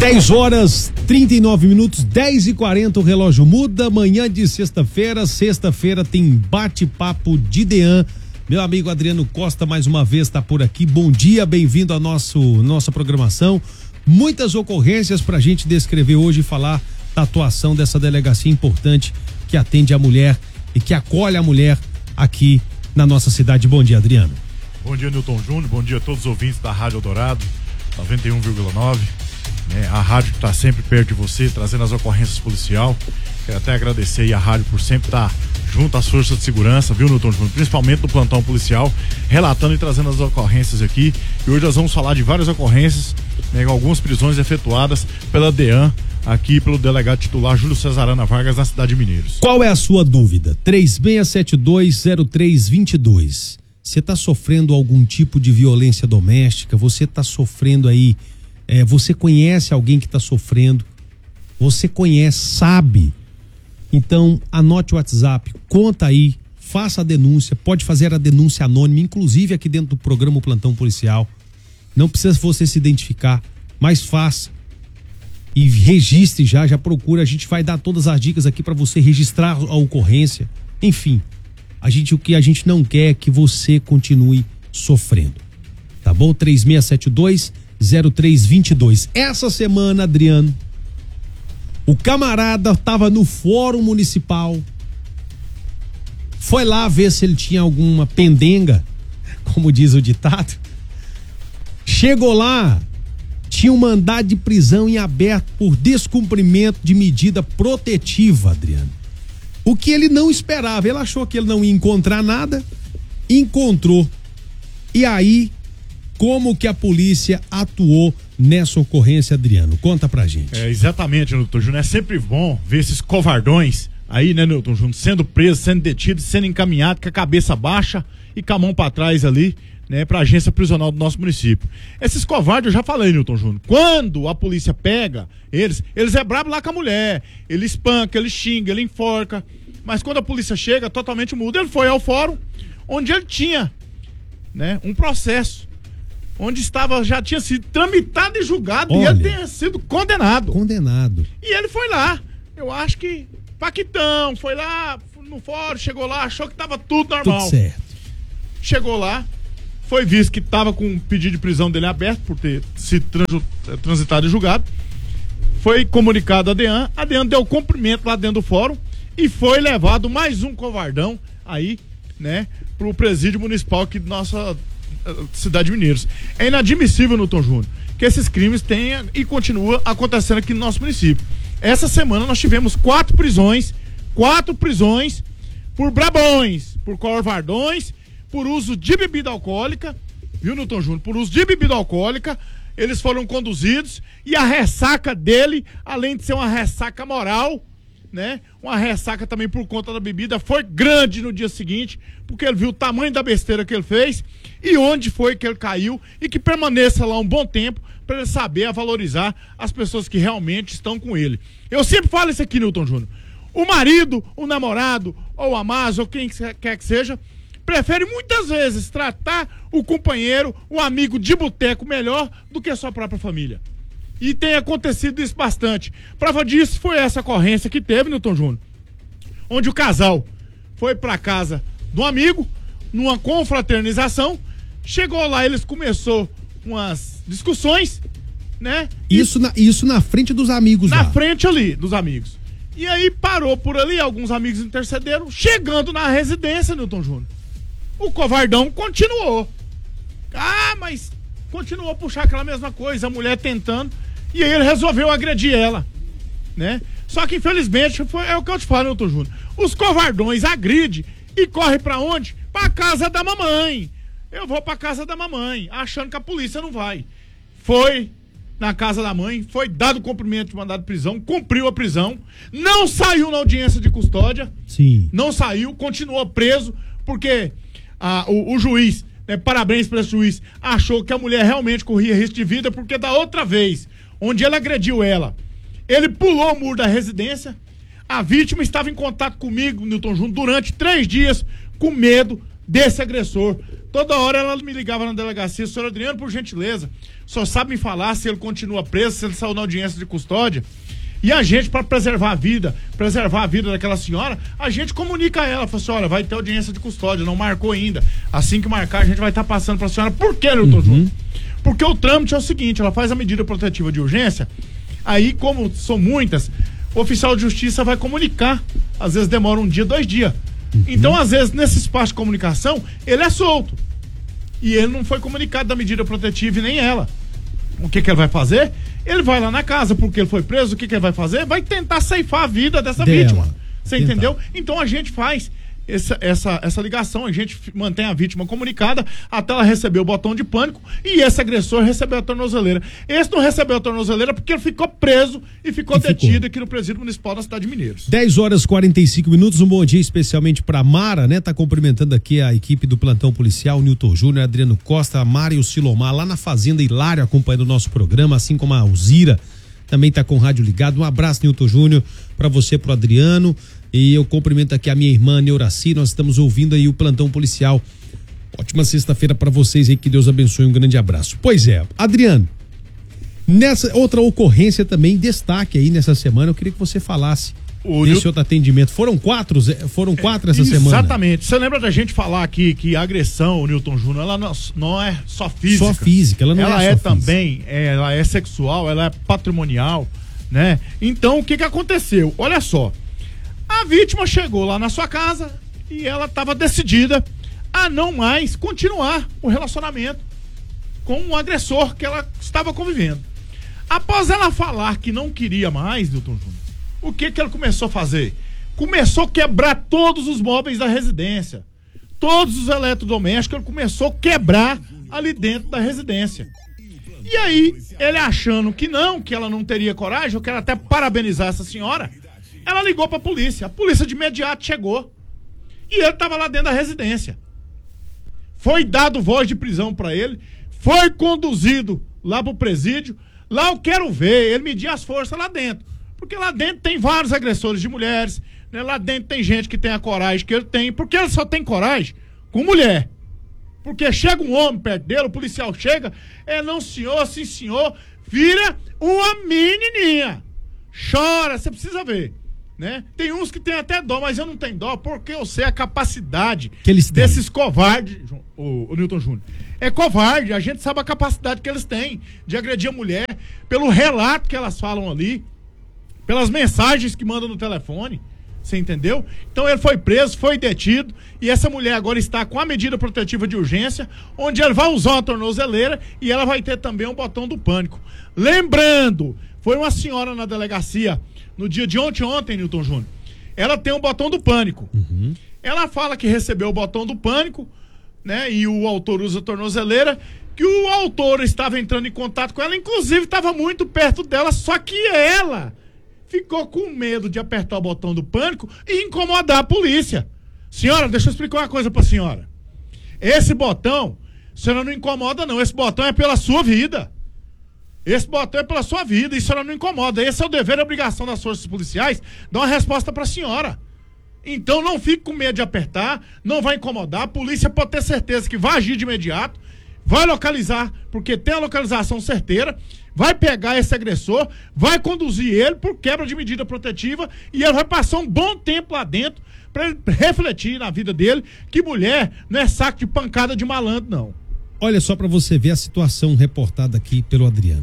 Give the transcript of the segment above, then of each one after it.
10h39, 10h40, o relógio muda, manhã de sexta-feira tem bate-papo de DEAN. Meu amigo Adriano Costa mais uma vez está por aqui, bom dia, bem-vindo à nossa programação. Muitas ocorrências pra gente descrever hoje e falar da atuação dessa delegacia importante que atende a mulher e que acolhe a mulher aqui na nossa cidade. Bom dia, Adriano. Bom dia, Newton Júnior, bom dia a todos os ouvintes da Rádio Eldorado 91,9. A rádio que está sempre perto de você, trazendo as ocorrências policial. Quero até agradecer aí a rádio por sempre estar junto às forças de segurança, viu, Newton Júnior? Principalmente no plantão policial, relatando e trazendo as ocorrências aqui. E hoje nós vamos falar de várias ocorrências, algumas prisões efetuadas pela DEAN, aqui pelo delegado titular Júlio Cesarana Vargas, na cidade de Mineiros. Qual é a sua dúvida? 36720322. Você está sofrendo algum tipo de violência doméstica? Você está sofrendo aí? Você conhece alguém que está sofrendo? Você conhece, sabe? Então, anote o WhatsApp, conta aí, faça a denúncia, pode fazer a denúncia anônima, inclusive aqui dentro do programa Plantão Policial. Não precisa você se identificar, mas faça. E registre já procura, a gente vai dar todas as dicas aqui para você registrar a ocorrência. Enfim, o que a gente não quer é que você continue sofrendo. Tá bom? 36720322. Essa semana, Adriano, o camarada estava no fórum municipal, foi lá ver se ele tinha alguma pendenga, como diz o ditado. Chegou lá, tinha um mandado de prisão em aberto por descumprimento de medida protetiva, Adriano. O que ele não esperava, ele achou que ele não ia encontrar nada, encontrou. E aí, como que a polícia atuou nessa ocorrência, Adriano? Conta pra gente. Exatamente, Newton Júnior. É sempre bom ver esses covardões aí, né, Newton Júnior, sendo presos, sendo detidos, sendo encaminhados com a cabeça baixa e com a mão pra trás ali, né, pra agência prisional do nosso município. Esses covardes, eu já falei, Newton Júnior, quando a polícia pega eles é brabo lá com a mulher, ele espanca, ele xinga, ele enforca, mas quando a polícia chega, totalmente muda. Ele foi ao fórum, onde ele tinha, né, um processo, onde já tinha sido tramitado e julgado. Olha, e ele tinha sido condenado. E ele foi lá, eu acho que paquitão, foi lá no fórum, chegou lá, achou que tava tudo normal. Tudo certo. Chegou lá, foi visto que tava com um pedido de prisão dele aberto por ter sido transitado e julgado. Foi comunicado à DEAN, a DEAN deu cumprimento lá dentro do fórum e foi levado mais um covardão aí, né, pro presídio municipal aqui de nossa cidade de Mineiros. É inadmissível, Newton Júnior, que esses crimes tenham e continuam acontecendo aqui no nosso município. Essa semana nós tivemos 4 prisões por brabões, por covardões, por uso de bebida alcoólica, viu, Newton Júnior? Por uso de bebida alcoólica, eles foram conduzidos e a ressaca dele, além de ser uma ressaca moral, né? Uma ressaca também por conta da bebida, foi grande no dia seguinte, porque ele viu o tamanho da besteira que ele fez e onde foi que ele caiu, e que permaneça lá um bom tempo para ele saber valorizar as pessoas que realmente estão com ele. Eu sempre falo isso aqui, Newton Júnior. O marido, o namorado, ou o amado, ou quem quer que seja, prefere muitas vezes tratar o companheiro, o amigo de boteco melhor do que a sua própria família. E tem acontecido isso bastante. Prova disso foi essa ocorrência que teve, Newton Júnior, onde o casal foi pra casa do amigo, numa confraternização, chegou lá, eles começou umas discussões, né? Isso na frente dos amigos lá. Na frente ali, dos amigos. E aí parou por ali, alguns amigos intercederam, chegando na residência, Newton Júnior, o covardão continuou. Mas continuou a puxar aquela mesma coisa, a mulher tentando, e aí ele resolveu agredir ela, né? Só que infelizmente é o que eu te falo, Newton Júnior, os covardões agridem e corre pra onde? Pra casa da mamãe. Eu vou pra casa da mamãe, achando que a polícia não vai. Foi na casa da mãe, foi dado cumprimento de mandado de prisão, cumpriu a prisão, não saiu na audiência de custódia. Sim. Não saiu, continuou preso, porque o juiz, né, parabéns para esse juiz, achou que a mulher realmente corria risco de vida, porque da outra vez, onde ele agrediu ela, ele pulou o muro da residência. A vítima estava em contato comigo, Newton Júnior, durante 3 dias, com medo desse agressor Toda hora ela me ligava na delegacia: senhor Adriano, por gentileza, o senhor sabe me falar se ele continua preso, se ele saiu na audiência de custódia? E a gente, para preservar a vida daquela senhora, a gente comunica a ela, fala assim: olha, vai ter audiência de custódia, não marcou ainda. Assim que marcar, a gente vai estar passando para a senhora. Por que, Nilton Júnior? Porque o trâmite é o seguinte: ela faz a medida protetiva de urgência, aí, como são muitas, o oficial de justiça vai comunicar. Às vezes demora 1 dia, 2 dias. Então, às vezes, nesse espaço de comunicação, ele é solto. E ele não foi comunicado da medida protetiva e nem ela. O que ele vai fazer? Ele vai lá na casa, porque ele foi preso. O que ele vai fazer? Vai tentar ceifar a vida dessa vítima. Você entendeu? Então a gente faz essa ligação, a gente mantém a vítima comunicada até ela receber o botão de pânico e esse agressor recebeu a tornozeleira. Esse não recebeu a tornozeleira porque ele ficou preso e ficou detido aqui no Presídio Municipal da cidade de Mineiros. 10h45, um bom dia especialmente para Mara, né? Tá cumprimentando aqui a equipe do plantão policial, Nilton Júnior, Adriano Costa, a Mara e o Silomar lá na Fazenda Hilário acompanhando o nosso programa, assim como a Alzira também tá com o rádio ligado. Um abraço, Nilton Júnior, para você, pro Adriano. E eu cumprimento aqui a minha irmã Neuraci, nós estamos ouvindo aí o plantão policial. Ótima sexta-feira para vocês aí, que Deus abençoe, um grande abraço. Pois é, Adriano, nessa outra ocorrência também, destaque aí nessa semana, eu queria que você falasse desse outro atendimento. Foram quatro essa semana? Exatamente. Você lembra da gente falar aqui que a agressão, o Nilton Júnior, ela não é só física. Só física, ela não é só também, ela é sexual, ela é patrimonial, né? Então, o que aconteceu? Olha só. A vítima chegou lá na sua casa e ela estava decidida a não mais continuar o relacionamento com o agressor que ela estava convivendo. Após ela falar que não queria mais, Nilton Júnior, o que ela começou a fazer? Começou a quebrar todos os móveis da residência. Todos os eletrodomésticos, ela começou a quebrar ali dentro da residência. E aí, ele achando que ela não teria coragem, eu quero até parabenizar essa senhora, ela ligou pra polícia. A polícia de imediato chegou. E ele tava lá dentro da residência. Foi dado voz de prisão pra ele. Foi conduzido lá pro presídio. Lá eu quero ver ele medir as forças lá dentro. Porque lá dentro tem vários agressores de mulheres. Né? Lá dentro tem gente que tem a coragem que ele tem. Porque ele só tem coragem com mulher. Porque chega um homem perto dele, o policial chega. Não senhor, sim senhor. Vira uma menininha. Chora, você precisa ver. Né? Tem uns que tem até dó, mas eu não tenho dó porque eu sei a capacidade que eles desses covardes, o Nilton Júnior. É covarde, a gente sabe a capacidade que eles têm de agredir a mulher, pelo relato que elas falam ali, pelas mensagens que mandam no telefone, você entendeu? Então ele foi preso, foi detido, e essa mulher agora está com a medida protetiva de urgência, onde ela vai usar uma tornozeleira e ela vai ter também um botão do pânico. Lembrando, foi uma senhora na delegacia no dia de ontem, Nilton Júnior, ela tem um botão do pânico. Ela fala que recebeu o botão do pânico, né? E o autor usa a tornozeleira, que o autor estava entrando em contato com ela, inclusive estava muito perto dela, só que ela ficou com medo de apertar o botão do pânico e incomodar a polícia. Senhora, deixa eu explicar uma coisa pra senhora. Esse botão, a senhora não incomoda não, esse botão é pela sua vida. Esse botão é pela sua vida, isso ela não incomoda. Esse é o dever e obrigação das forças policiais, dar uma resposta para a senhora. Então não fique com medo de apertar, não vai incomodar. A polícia pode ter certeza que vai agir de imediato, vai localizar, porque tem a localização certeira, vai pegar esse agressor, vai conduzir ele por quebra de medida protetiva e ele vai passar um bom tempo lá dentro para ele refletir na vida dele que mulher não é saco de pancada de malandro, não. Olha só para você ver a situação reportada aqui pelo Adriano.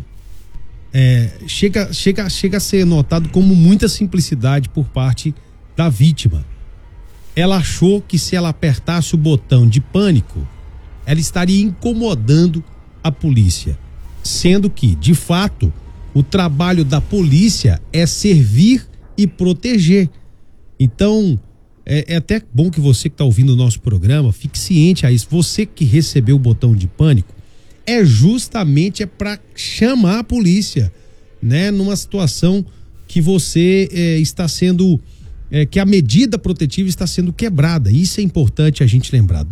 Chega a ser notado como muita simplicidade por parte da vítima. Ela achou que se ela apertasse o botão de pânico, ela estaria incomodando a polícia, sendo que, de fato, o trabalho da polícia é servir e proteger. Então, é até bom que você que está ouvindo o nosso programa fique ciente a isso. Você que recebeu o botão de pânico, justamente para chamar a polícia, né? Numa situação que você está sendo, que a medida protetiva está sendo quebrada. Isso é importante a gente lembrar.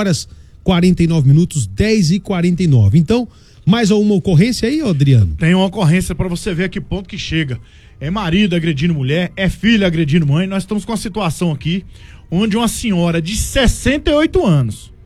10h49, 10h49. Então, mais alguma ocorrência aí, Adriano? Tem uma ocorrência para você ver a que ponto que chega. É marido agredindo mulher, é filha agredindo mãe. Nós estamos com uma situação aqui onde uma senhora de 68 anos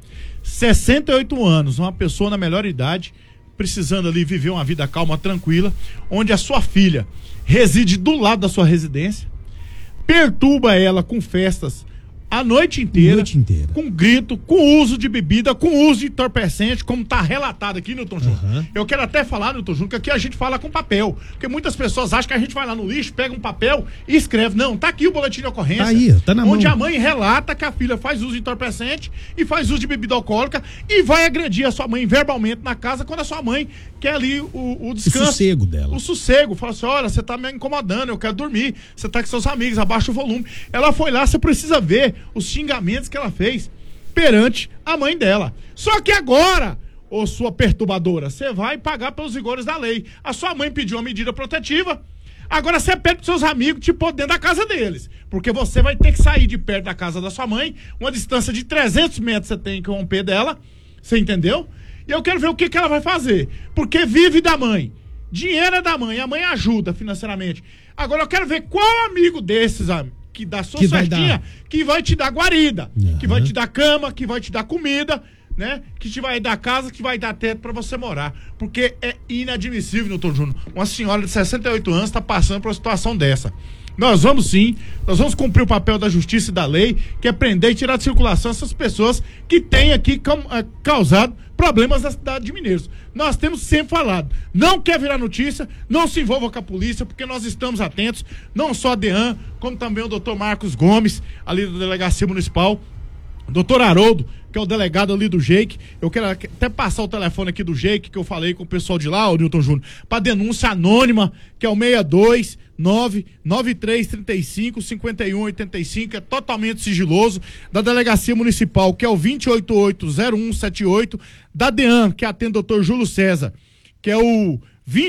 68 anos, uma pessoa na melhor idade, precisando ali viver uma vida calma, tranquila, onde a sua filha reside do lado da sua residência, perturba ela com festas a noite inteira, com grito, com uso de bebida, com uso de entorpecente, como está relatado aqui, Newton Júnior. Eu quero até falar, Newton Júnior, que aqui a gente fala com papel, porque muitas pessoas acham que a gente vai lá no lixo, pega um papel e escreve. Não, tá aqui o boletim de ocorrência, tá aí, tá na onde mão. A mãe relata que a filha faz uso de entorpecente e faz uso de bebida alcoólica e vai agredir a sua mãe verbalmente na casa quando a sua mãe quer ali o descanso. O sossego dela. O sossego. Fala assim, olha, você tá me incomodando, eu quero dormir, você tá com seus amigos, abaixa o volume. Ela foi lá, você precisa ver os xingamentos que ela fez perante a mãe dela. Só que agora, ô sua perturbadora, você vai pagar pelos rigores da lei. A sua mãe pediu uma medida protetiva, agora você pede pros seus amigos te pôr dentro da casa deles, porque você vai ter que sair de perto da casa da sua mãe, uma distância de 300 metros você tem que romper dela, você entendeu? E eu quero ver o que ela vai fazer, porque vive da mãe, dinheiro é da mãe, a mãe ajuda financeiramente. Agora eu quero ver qual amigo desses, que dá sua festinha, que vai te dar guarida, que vai te dar cama, que vai te dar comida, né? Que te vai dar casa, que vai dar teto pra você morar. Porque é inadmissível, Newton Júnior, uma senhora de 68 anos tá passando por uma situação dessa. Nós vamos sim, nós vamos cumprir o papel da justiça e da lei, que é prender e tirar de circulação essas pessoas que têm aqui causado problemas na cidade de Mineiros. Nós temos sempre falado, não quer virar notícia, não se envolva com a polícia, porque nós estamos atentos, não só a DEAN, como também o doutor Marcos Gomes, ali da Delegacia Municipal, o doutor Haroldo, que é o delegado ali do Jake. Eu quero até passar o telefone aqui do Jake, que eu falei com o pessoal de lá, o Newton Júnior, para denúncia anônima, que é o 629-9335-5185, é totalmente sigiloso, da Delegacia Municipal, que é o 288-0178, da DEAN, que atende o doutor Júlio César, que é o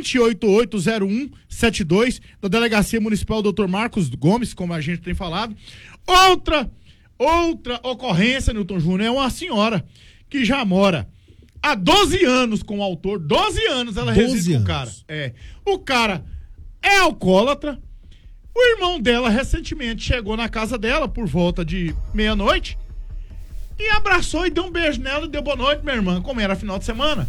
288-0172, da Delegacia Municipal, doutor Marcos Gomes, como a gente tem falado. Outra ocorrência, Newton Júnior, é uma senhora que já mora há 12 anos com o autor, 12 anos ela reside com o cara. O cara é alcoólatra, o irmão dela recentemente chegou na casa dela por volta de meia-noite e abraçou e deu um beijo nela e deu boa noite, minha irmã, como era final de semana.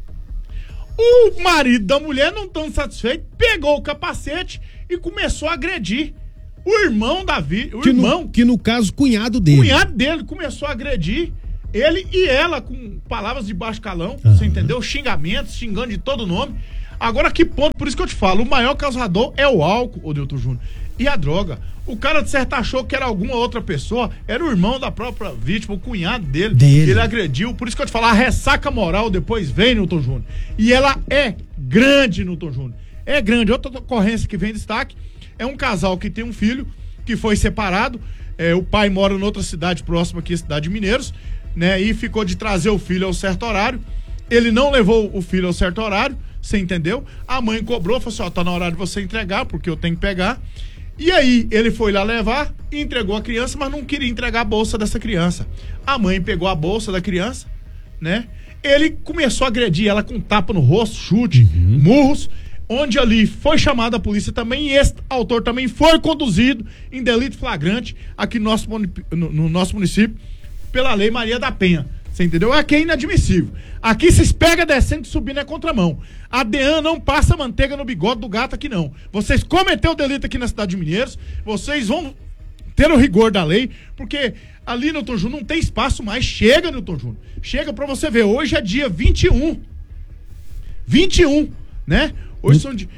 O marido da mulher, não tão satisfeito, pegou o capacete e começou a agredir o irmão da vítima. Que no caso, cunhado dele. O cunhado dele começou a agredir ele e ela com palavras de baixo calão, você entendeu? Xingamentos, xingando de todo nome. Agora que ponto, por isso que eu te falo, o maior causador é o álcool, ô Newton Júnior, e a droga. O cara de certo achou que era alguma outra pessoa, era o irmão da própria vítima, o cunhado dele. Ele agrediu, por isso que eu te falo, a ressaca moral depois vem, Newton Júnior. E ela é grande, Newton Júnior. É grande. Outra ocorrência que vem em destaque é um casal que tem um filho que foi separado. O pai mora em outra cidade próxima aqui, a cidade de Mineiros, né? E ficou de trazer o filho ao certo horário. Ele não levou o filho ao certo horário, você entendeu? A mãe cobrou, falou assim, tá na hora de você entregar, porque eu tenho que pegar. E aí, ele foi lá levar e entregou a criança, mas não queria entregar a bolsa dessa criança. A mãe pegou a bolsa da criança, né? Ele começou a agredir ela com tapa no rosto, chute, murros, onde ali foi chamada a polícia também, e esse autor também foi conduzido em delito flagrante aqui no nosso município, pela Lei Maria da Penha. Você entendeu? Aqui é inadmissível. Aqui vocês pegam descendo e subindo é contramão. A DEAN não passa manteiga no bigode do gato aqui, não. Vocês cometeram o delito aqui na cidade de Mineiros, vocês vão ter o rigor da lei, porque ali, Newton Júnior, não tem espaço mais. Chega, Newton Júnior. Chega pra você ver. Hoje é dia 21. 21, né? Hoje são dia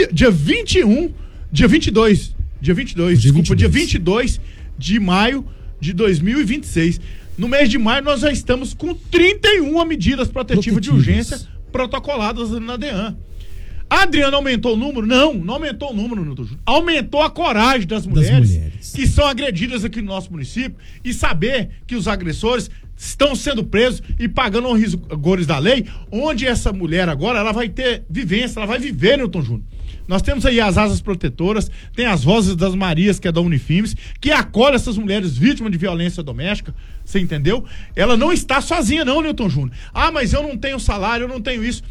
21, dia 22, desculpa, dia 22 de maio de 2026. No mês de maio, nós já estamos com 31 medidas protetivas de urgência protocoladas na DEAN. A Adriana aumentou o número? Não aumentou o número, Newton Júnior. Aumentou a coragem das mulheres que são agredidas aqui no nosso município e saber que os agressores estão sendo presos e pagando os rigores da lei, onde essa mulher agora, ela vai ter vivência, ela vai viver, Newton Júnior. Nós temos aí as asas protetoras, tem as Vozes das Marias, que é da Unifimes, que acolhe essas mulheres vítimas de violência doméstica, você entendeu? Ela não está sozinha não, Newton Júnior. Mas eu não tenho salário, eu não tenho isso.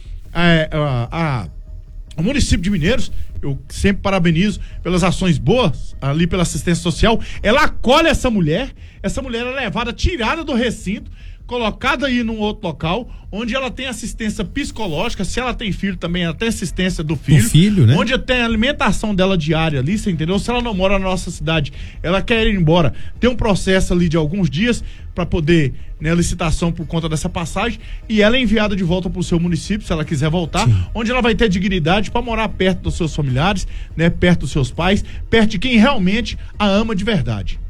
O município de Mineiros, eu sempre parabenizo pelas ações boas, ali pela assistência social, ela acolhe essa mulher é levada, tirada do recinto, colocada aí num outro local, onde ela tem assistência psicológica, se ela tem filho também, ela tem assistência do filho, né? Onde tem a alimentação dela diária ali, você entendeu? Se ela não mora na nossa cidade, ela quer ir embora, tem um processo ali de alguns dias para poder, né, licitação por conta dessa passagem, e ela é enviada de volta para o seu município, se ela quiser voltar, sim, onde ela vai ter dignidade para morar perto dos seus familiares, né, perto dos seus pais, perto de quem realmente a ama de verdade.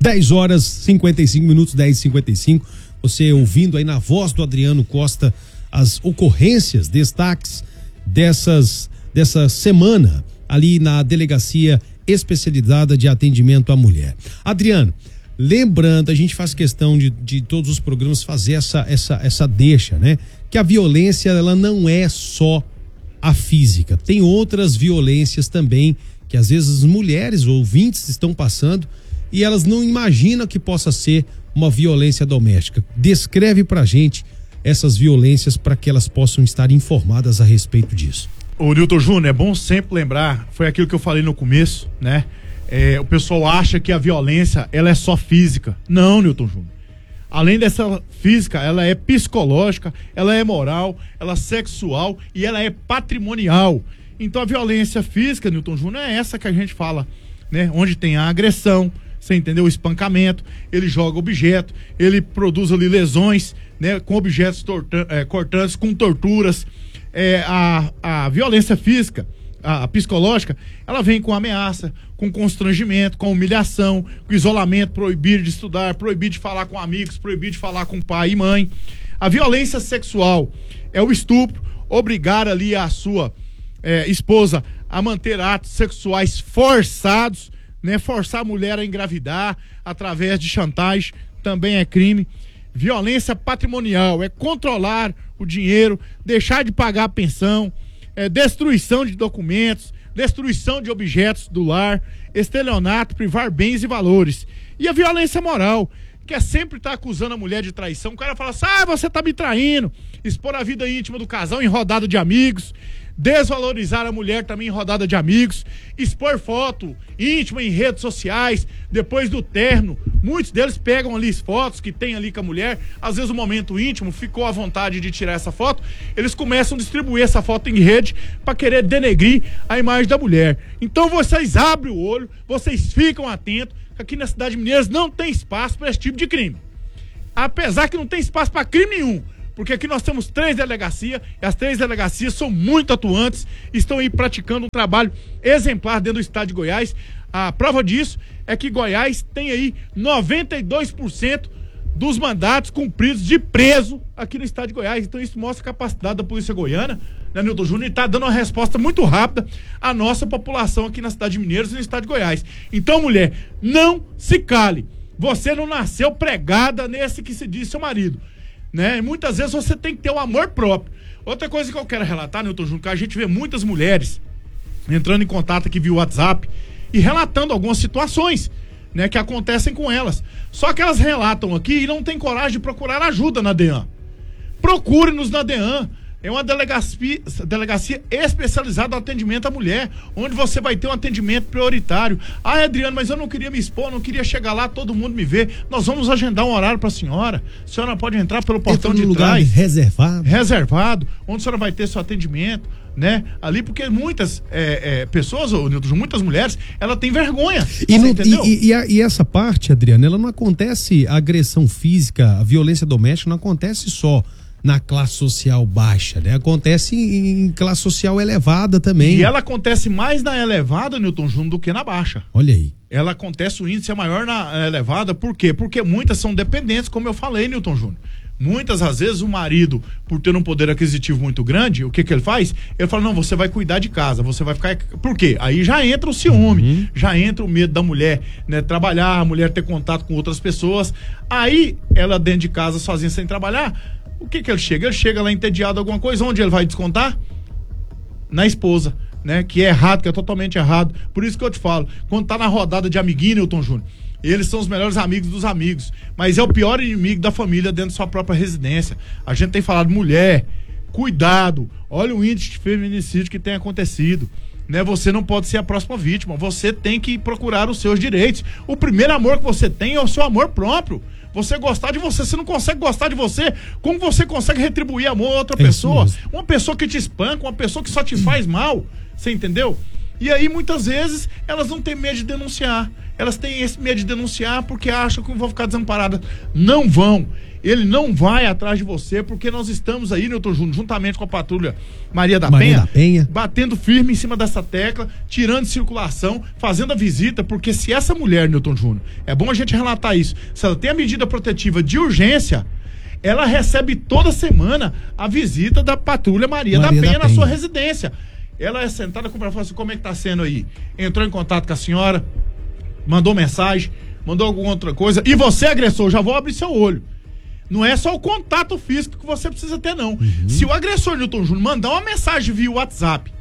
10h55, 10h55, você ouvindo aí na voz do Adriano Costa as ocorrências, destaques dessa semana ali na Delegacia Especializada de Atendimento à Mulher. Adriano, lembrando, a gente faz questão de todos os programas fazer essa deixa, né? Que a violência, ela não é só a física, tem outras violências também que às vezes as mulheres ouvintes estão passando e elas não imaginam que possa ser uma violência doméstica. Descreve pra gente essas violências para que elas possam estar informadas a respeito disso. Ô Nilton Júnior, é bom sempre lembrar, foi aquilo que eu falei no começo, né? O pessoal acha que a violência, ela é só física. Não, Nilton Júnior. Além dessa física, ela é psicológica, ela é moral, ela é sexual e ela é patrimonial. Então a violência física, Nilton Júnior, é essa que a gente fala, né? Onde tem a agressão, você entendeu? O espancamento, ele joga objeto, ele produz ali lesões, né? Com objetos cortantes, com torturas. A violência física, a psicológica, ela vem com ameaça, com constrangimento, com humilhação, com isolamento, proibir de estudar, proibir de falar com amigos, proibir de falar com pai e mãe. A violência sexual é o estupro, obrigar ali a sua esposa a manter atos sexuais forçados, né? Forçar a mulher a engravidar através de chantagem também é crime. Violência patrimonial é controlar o dinheiro, deixar de pagar a pensão, destruição de documentos, destruição de objetos do lar, estelionato, privar bens e valores. E a violência moral, que é sempre estar acusando a mulher de traição. O cara fala assim, você tá me traindo, expor a vida íntima do casal em rodada de amigos, desvalorizar a mulher também em rodada de amigos, expor foto íntima em redes sociais, depois do término, muitos deles pegam ali as fotos que tem ali com a mulher, às vezes o momento íntimo, ficou à vontade de tirar essa foto, eles começam a distribuir essa foto em rede para querer denegrir a imagem da mulher. Então vocês abrem o olho, vocês ficam atentos, que aqui na cidade de Mineiros não tem espaço para esse tipo de crime. Apesar que não tem espaço para crime nenhum, porque aqui nós temos 3 delegacias, e as 3 delegacias são muito atuantes, estão aí praticando um trabalho exemplar dentro do estado de Goiás. A prova disso é que Goiás tem aí 92% dos mandatos cumpridos de preso aqui no estado de Goiás. Então isso mostra a capacidade da polícia goiana, né, Nilton Júnior, e está dando uma resposta muito rápida à nossa população aqui na cidade de Mineiros e no estado de Goiás. Então, mulher, não se cale. Você não nasceu pregada nesse que se diz seu marido, né? E muitas vezes você tem que ter um amor próprio. Outra coisa que eu quero relatar, Nilton Júnior, que a gente vê muitas mulheres entrando em contato aqui via WhatsApp e relatando algumas situações, né, que acontecem com elas. Só que elas relatam aqui e não tem coragem de procurar ajuda na DEAN. Procure-nos na DEAN. É uma delegacia especializada no atendimento à mulher, onde você vai ter um atendimento prioritário. Adriano, mas eu não queria me expor, não queria chegar lá, todo mundo me ver. Nós vamos agendar um horário para a senhora pode entrar pelo portão de trás. Reservado, onde a senhora vai ter seu atendimento, né? Ali, porque muitas pessoas, muitas mulheres, ela tem vergonha. E essa parte, Adriano, ela não acontece, a agressão física, a violência doméstica não acontece só na classe social baixa, né? Acontece em classe social elevada também. E ela acontece mais na elevada, Nilton Júnior, do que na baixa. Olha aí. Ela acontece, o índice é maior na elevada, por quê? Porque muitas são dependentes, como eu falei, Nilton Júnior. Muitas, às vezes, o marido, por ter um poder aquisitivo muito grande, o que ele faz? Ele fala, não, você vai cuidar de casa, você vai ficar... Por quê? Aí já entra o ciúme, já entra o medo da mulher, né, trabalhar, a mulher ter contato com outras pessoas. Aí, ela dentro de casa, sozinha, sem trabalhar, o que ele chega? Ele chega lá entediado alguma coisa, onde ele vai descontar? Na esposa, né? Que é errado, que é totalmente errado. Por isso que eu te falo, quando tá na rodada de amiguinho, Nilton Júnior, eles são os melhores amigos dos amigos, mas é o pior inimigo da família dentro da sua própria residência. A gente tem falado, mulher, cuidado, olha o índice de feminicídio que tem acontecido, né? Você não pode ser a próxima vítima, você tem que procurar os seus direitos. O primeiro amor que você tem é o seu amor próprio. você gostar de você. Você não consegue gostar de você, como você consegue retribuir amor a outra pessoa? Uma pessoa que te espanca, uma pessoa que só te faz mal, você entendeu? E aí, muitas vezes, elas não têm medo de denunciar. Elas têm esse medo de denunciar porque acham que vão ficar desamparadas. Não vão. Ele não vai atrás de você, porque nós estamos aí, Newton Júnior, juntamente com a patrulha Maria da Penha, batendo firme em cima dessa tecla, tirando de circulação, fazendo a visita, porque se essa mulher, Newton Júnior, é bom a gente relatar isso, se ela tem a medida protetiva de urgência, ela recebe toda semana a visita da patrulha Maria da Penha na sua residência. Ela é sentada, fala assim, como é que tá sendo aí? Entrou em contato com a senhora, mandou mensagem, mandou alguma outra coisa, e você, agressor, já vou abrir seu olho. Não é só o contato físico que você precisa ter, não. Se o agressor, Newton Júnior, mandar uma mensagem via WhatsApp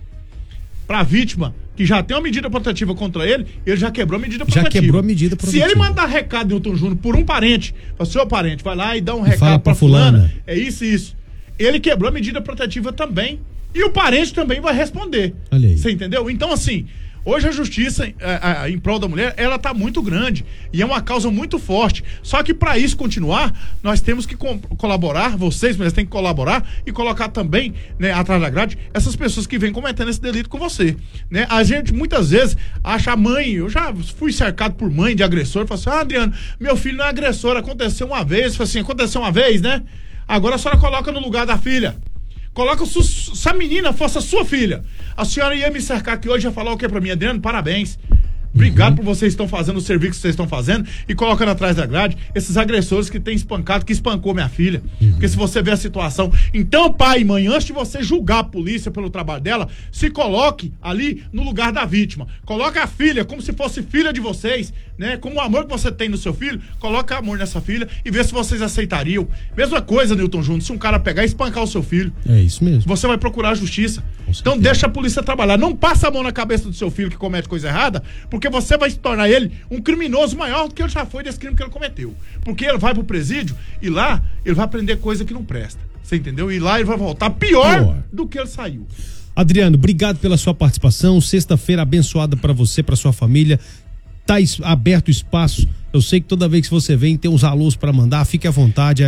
pra vítima, que já tem uma medida protetiva contra ele, ele já quebrou a medida protetiva. Já quebrou a medida protetiva. Se ele mandar recado, Newton Júnior, por um parente, fala, seu parente, vai lá e dá um recado pra fulana, é isso e isso. Ele quebrou a medida protetiva também. E o parente também vai responder. Você entendeu? Então, assim, hoje a justiça em prol da mulher, ela tá muito grande e é uma causa muito forte. Só que para isso continuar, nós temos que colaborar, vocês mulheres têm que colaborar e colocar também, né, atrás da grade, essas pessoas que vêm cometendo esse delito com você, né? A gente muitas vezes acha a mãe, eu já fui cercado por mãe de agressor, falo assim, Adriano, meu filho não é agressor, aconteceu uma vez, falo assim, aconteceu uma vez, né? Agora a senhora coloca no lugar da filha. Coloca se a menina fosse a sua filha, a senhora ia me cercar aqui hoje e ia falar o que pra mim? Adriano, parabéns. Obrigado por vocês estão fazendo o serviço que vocês estão fazendo e colocando atrás da grade esses agressores que têm espancado, que espancou minha filha. Porque se você vê a situação, então pai e mãe, antes de você julgar a polícia pelo trabalho dela, se coloque ali no lugar da vítima. Coloca a filha como se fosse filha de vocês, né? Como o amor que você tem no seu filho, coloca amor nessa filha e vê se vocês aceitariam. Mesma coisa, Newton Júnior, se um cara pegar e espancar o seu filho, é isso mesmo. Você vai procurar a justiça. Então deixa a polícia trabalhar. Não passa a mão na cabeça do seu filho que comete coisa errada, porque você vai se tornar ele um criminoso maior do que ele já foi desse crime que ele cometeu. Porque ele vai pro presídio e lá ele vai aprender coisa que não presta. Você entendeu? E lá ele vai voltar pior do que ele saiu. Adriano, obrigado pela sua participação. Sexta-feira abençoada para você, para sua família. Tá aberto o espaço. Eu sei que toda vez que você vem tem uns alôs para mandar, fique à vontade,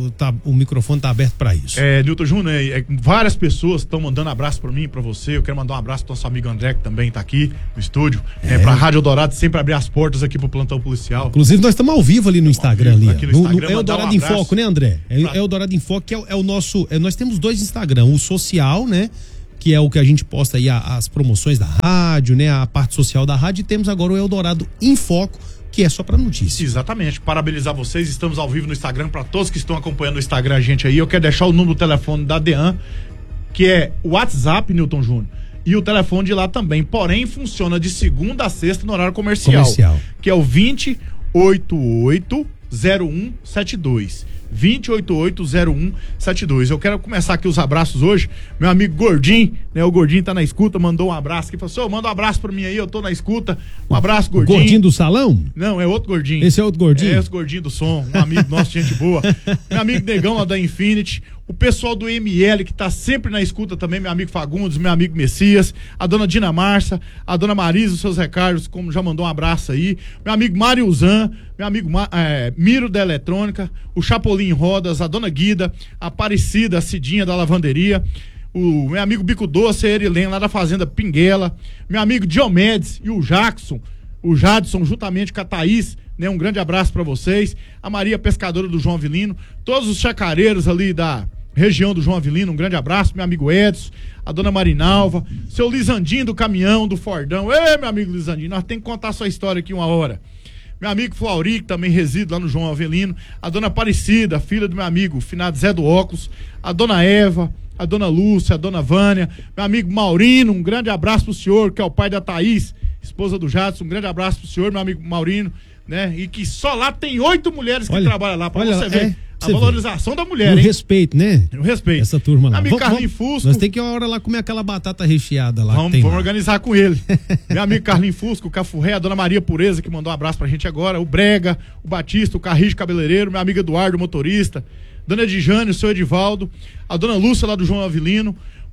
o microfone tá aberto para isso. Newton Júnior, várias pessoas estão mandando abraço para mim, para você. Eu quero mandar um abraço pro nosso amigo André, que também tá aqui no estúdio. Pra Rádio Eldorado, sempre abrir as portas aqui pro plantão policial. Inclusive, nós estamos ao vivo ali no Instagram. Aqui no Instagram, no Eldorado em Foco, né, André? Eldorado em Foco, que é o nosso. Nós temos dois Instagram, o social, né? Que é o que a gente posta aí, as promoções da rádio, né? A parte social da rádio. E temos agora o Eldorado em Foco, que é só pra notícia. Exatamente. Parabenizar vocês. Estamos ao vivo no Instagram. Para todos que estão acompanhando o Instagram, a gente aí. Eu quero deixar o número do telefone da DEAN, que é o WhatsApp, Newton Júnior. E o telefone de lá também. Porém, funciona de segunda a sexta no horário comercial. Que é o 2088-0172. 2088-0172. Eu quero começar aqui os abraços hoje. Meu amigo Gordinho, né? O Gordinho tá na escuta, mandou um abraço aqui. Falou assim, manda um abraço pra mim aí, eu tô na escuta. Um abraço, Gordinho. O Gordinho do salão? Não, é outro Gordinho. Esse é outro Gordinho? É esse Gordinho do som, um amigo nosso, gente boa. Meu amigo Negão lá da Infinity. O pessoal do ML, que tá sempre na escuta também, meu amigo Fagundes, meu amigo Messias, a dona Dina Marça, a dona Marisa, os seus recados, como já mandou um abraço aí, meu amigo Mário Zan, meu amigo Miro da Eletrônica, o Chapolin Rodas, a dona Guida, a Aparecida, a Cidinha da Lavanderia, o meu amigo Bico Doce, a Erilen lá da Fazenda Pinguela, meu amigo Diomedes e o Jadson, juntamente com a Thaís, né? Um grande abraço pra vocês, a Maria Pescadora do João Avelino, todos os chacareiros ali da região do João Avelino, um grande abraço, meu amigo Edson, a dona Marinalva, seu Lisandinho do caminhão, do Fordão. Ei, meu amigo Lisandinho, nós temos que contar a sua história aqui uma hora. Meu amigo Flauri, que também reside lá no João Avelino, a dona Aparecida, filha do meu amigo finado Zé do Óculos, a dona Eva, a dona Lúcia, a dona Vânia, meu amigo Maurino, um grande abraço pro senhor, que é o pai da Thaís, esposa do Jadson, um grande abraço pro senhor, meu amigo Maurino, né? E que só lá tem 8 mulheres que trabalham lá, pra você ver. A valorização da mulher, hein? O respeito, né? O respeito. Essa turma lá. Amigo Carlinhos Fusco. Nós temos que uma hora lá comer aquela batata recheada lá. Vamos organizar com ele. Meu amigo Carlinhos Fusco, o Cafurré, a dona Maria Pureza, que mandou um abraço pra gente agora, o Brega, o Batista, o Carris Cabeleireiro, meu amigo Eduardo, motorista, dona Edjane, o seu Edivaldo, a dona Lúcia lá do João Avelino,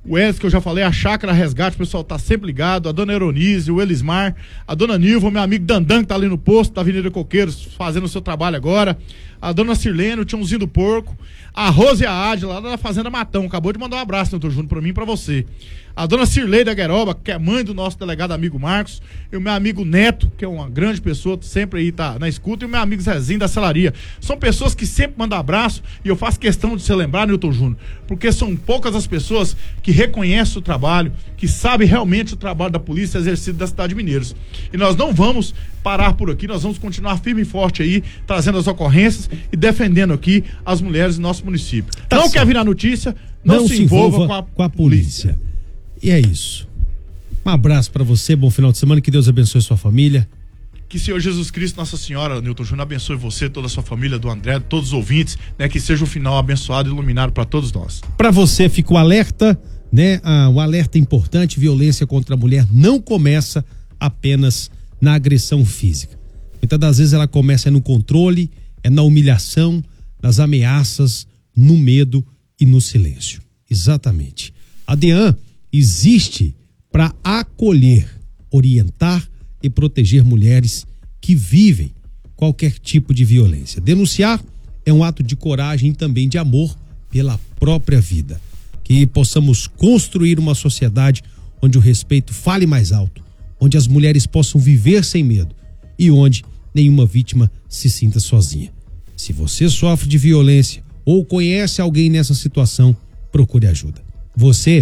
o Elis, que eu já falei, a Chácara Resgate, o pessoal tá sempre ligado, a dona Eronise, o Elismar, a dona Nilva, meu amigo Dandan, que tá ali no posto da Avenida Coqueiros, fazendo o seu trabalho agora, a dona Sirlene, o Tiãozinho do Porco, a Rose e a Adila, lá da Fazenda Matão, acabou de mandar um abraço, doutor Júnior, pra mim e pra você. A dona Cirlei da Gueroba, que é mãe do nosso delegado amigo Marcos, e o meu amigo Neto, que é uma grande pessoa, sempre aí tá na escuta, e o meu amigo Zezinho da Celaria. São pessoas que sempre mandam abraço, e eu faço questão de se lembrar, Nilton Júnior, porque são poucas as pessoas que reconhecem o trabalho, que sabem realmente o trabalho da polícia exercido da cidade de Mineiros. E nós não vamos parar por aqui, nós vamos continuar firme e forte aí, trazendo as ocorrências e defendendo aqui as mulheres do nosso município. Tá não certo. Quer virar notícia, não se envolva com a polícia. E é isso. Um abraço pra você, bom final de semana, que Deus abençoe sua família. Que o Senhor Jesus Cristo, Nossa Senhora, Nilton Júnior, abençoe você, toda a sua família, do André, todos os ouvintes, né? Que seja um final abençoado e iluminado para todos nós. Pra você, fica o alerta, né? O alerta importante: violência contra a mulher não começa apenas na agressão física. Muitas das vezes ela começa no controle, na humilhação, nas ameaças, no medo e no silêncio. Exatamente. A DEAN existe para acolher, orientar e proteger mulheres que vivem qualquer tipo de violência. Denunciar é um ato de coragem e também de amor pela própria vida. Que possamos construir uma sociedade onde o respeito fale mais alto, onde as mulheres possam viver sem medo e onde nenhuma vítima se sinta sozinha. Se você sofre de violência ou conhece alguém nessa situação, procure ajuda. Você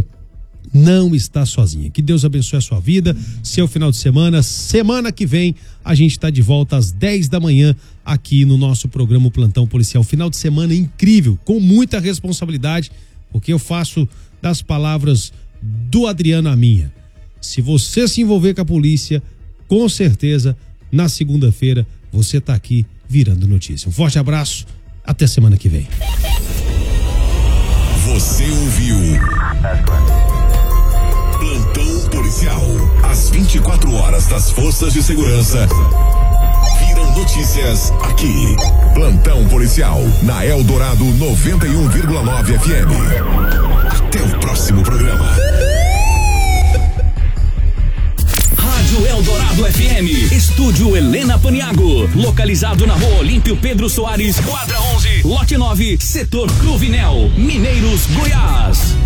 não está sozinha. Que Deus abençoe a sua vida, seu final de semana. Semana que vem a gente está de volta às 10 da manhã aqui no nosso programa Plantão Policial. Final de semana incrível, com muita responsabilidade, porque eu faço das palavras do Adriano a minha. Se você se envolver com a polícia, com certeza, na segunda-feira, você está aqui virando notícia. Um forte abraço, até semana que vem. Você ouviu Plantão Policial. Às 24 horas das forças de segurança viram notícias aqui. Plantão Policial na Eldorado 91,9 FM. Até o próximo programa. Rádio Eldorado FM, Estúdio Helena Paniago, localizado na Rua Olímpio Pedro Soares, quadra 11, lote 9, setor Cruvinel, Mineiros, Goiás.